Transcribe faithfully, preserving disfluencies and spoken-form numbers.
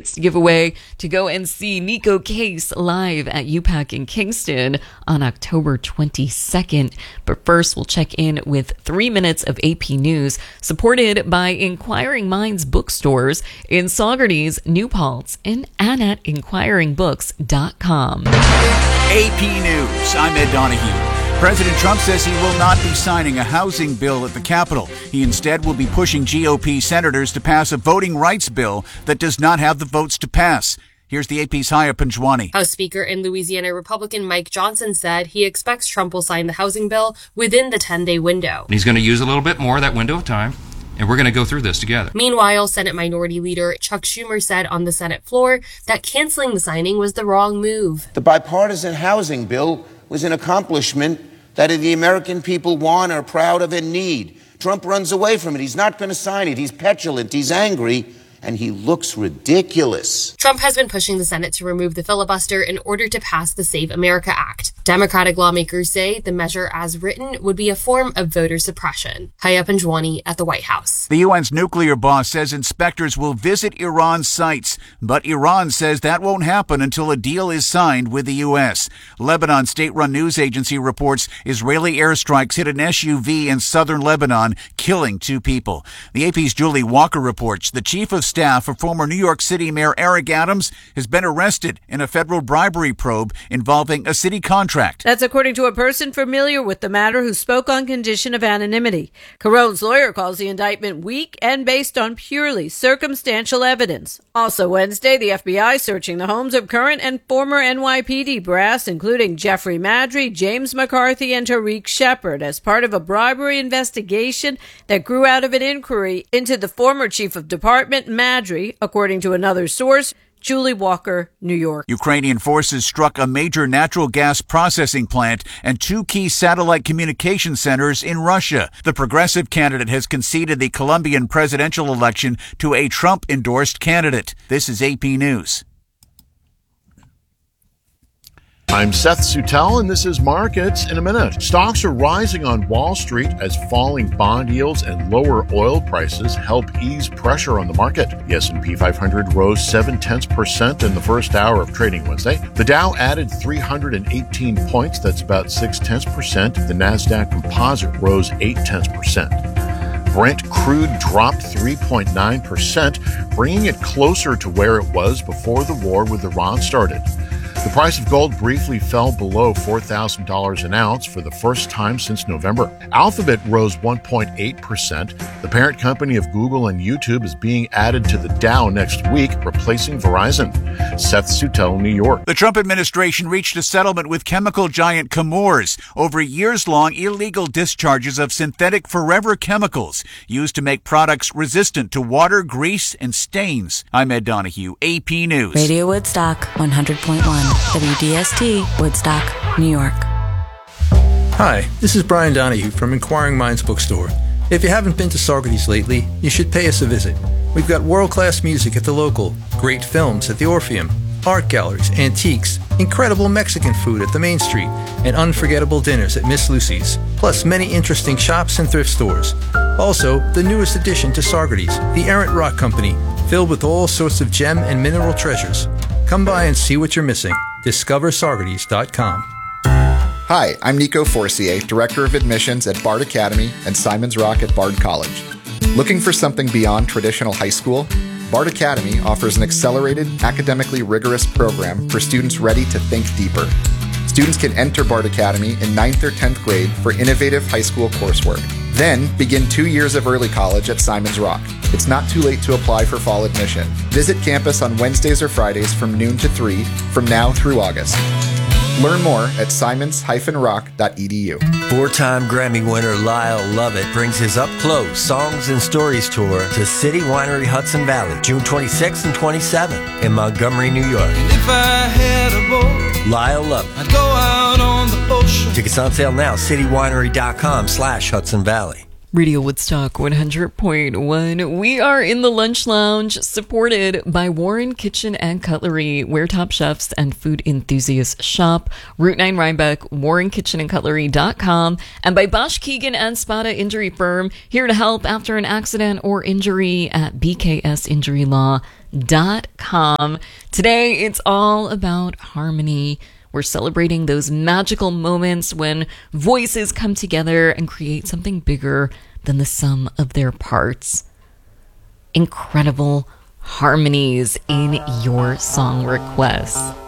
tickets to give away to go and see Neko Case live at U PAC in Kingston on October twenty-second. But first, we'll check in with three minutes of A P News, supported by Inquiring Minds bookstores in Saugerties, New Paltz, and at inquiring books dot com. A P News, I'm Ed Donahue. President Trump says he will not be signing a housing bill at the Capitol. He instead will be pushing G O P senators to pass a voting rights bill that does not have the votes to pass. Here's the A P's Haya Panjwani. House Speaker and Louisiana Republican Mike Johnson said he expects Trump will sign the housing bill within the ten-day window. He's going to use a little bit more of that window of time, and we're going to go through this together. Meanwhile, Senate Minority Leader Chuck Schumer said on the Senate floor that canceling the signing was the wrong move. The bipartisan housing bill was an accomplishment that the American people want, are proud of, and need. Trump runs away from it. He's not going to sign it. He's petulant. He's angry. And he looks ridiculous. Trump has been pushing the Senate to remove the filibuster in order to pass the Save America Act. Democratic lawmakers say the measure as written would be a form of voter suppression. Haya Panjwani at the White House. The U N's nuclear boss says inspectors will visit Iran's sites, but Iran says that won't happen until a deal is signed with the U S. Lebanon state-run news agency reports Israeli airstrikes hit an S U V in southern Lebanon, killing two people. The A P's Julie Walker reports the chief of staff for former New York City Mayor Eric Adams has been arrested in a federal bribery probe involving a city contract. That's according to a person familiar with the matter who spoke on condition of anonymity. Carone's lawyer calls the indictment weak and based on purely circumstantial evidence. Also Wednesday, the F B I searching the homes of current and former N Y P D brass, including Jeffrey Madry, James McCarthy, and Tariq Shepard, as part of a bribery investigation that grew out of an inquiry into the former chief of department, Madry, according to another source. Julie Walker, New York. Ukrainian forces struck a major natural gas processing plant and two key satellite communication centers in Russia. The progressive candidate has conceded the Colombian presidential election to a Trump-endorsed candidate. This is A P News. I'm Seth Sutel, and this is Markets in a Minute. Stocks are rising on Wall Street as falling bond yields and lower oil prices help ease pressure on the market. The S and P five hundred rose seven tenths percent in the first hour of trading Wednesday. The Dow added three hundred eighteen points. That's about six tenths percent. The Nasdaq Composite rose eight tenths percent. Brent crude dropped three point nine percent, bringing it closer to where it was before the war with Iran started. The price of gold briefly fell below four thousand dollars an ounce for the first time since November. Alphabet rose one point eight percent. The parent company of Google and YouTube is being added to the Dow next week, replacing Verizon. Seth Sutel, New York. The Trump administration reached a settlement with chemical giant Chemours over years-long illegal discharges of synthetic forever chemicals used to make products resistant to water, grease, and stains. I'm Ed Donahue, A P News. Radio Woodstock, one hundred point one. W D S T, Woodstock, New York. Hi, this is Brian Donahue from Inquiring Minds Bookstore. If you haven't been to Saugerties lately, you should pay us a visit. We've got world-class music at the local, great films at the Orpheum, art galleries, antiques, incredible Mexican food at the Main Street, and unforgettable dinners at Miss Lucy's, plus many interesting shops and thrift stores. Also, the newest addition to Saugerties, the Errant Rock Company, filled with all sorts of gem and mineral treasures. Come by and see what you're missing. discover saugerties dot com. Hi, I'm Nico Forcier, Director of Admissions at Bard Academy and Simon's Rock at Bard College. Looking for something beyond traditional high school? Bard Academy offers an accelerated, academically rigorous program for students ready to think deeper. Students can enter Bard Academy in ninth or tenth grade for innovative high school coursework. Then begin two years of early college at Simon's Rock. It's not too late to apply for fall admission. Visit campus on Wednesdays or Fridays from noon to three from now through August. Learn more at simons dash rock dot e d u. Four-time Grammy winner Lyle Lovett brings his up-close Songs and Stories tour to City Winery Hudson Valley, June twenty-sixth and twenty-seventh in Montgomery, New York. And if I had a boat, Lyle Lovett. I'd go out on the ocean. Tickets on sale now, citywinery.com slash Hudson Valley. Radio Woodstock one hundred point one. We are in the Lunch Lounge, supported by Warren Kitchen and Cutlery, where top chefs and food enthusiasts shop. Route nine Rhinebeck, warren kitchen and cutlery dot com, and by Bosch Keegan and Spada Injury Firm, here to help after an accident or injury at b k s injury law dot com. Today, it's all about harmony. We're celebrating those magical moments when voices come together and create something bigger than the sum of their parts. Incredible harmonies in your song requests.